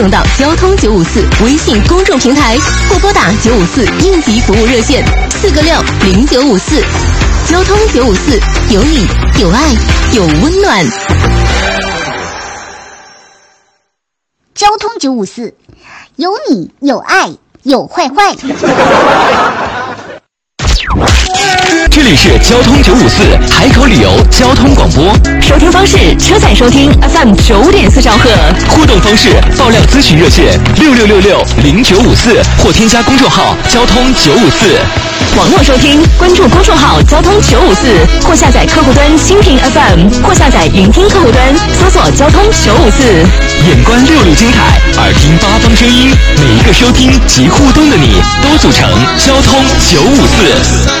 送到交通954微信公众平台，或拨打954应急服务热线4个60954。交通954，有你有爱有温暖。 交通954，有你有爱有坏坏。 这里是交通954海口旅游交通广播， 收听方式：车载收听 FM 95.4兆赫， 互动方式：爆料咨询热线66660954，或添加公众号交通954。 网络收听，关注公众号交通954，或下载客户端蜻蜓 FM， 或下载云听客户端，搜索交通954。 眼观6路精彩，耳听8方声音，每一个收听及互动的你，都组成交通954。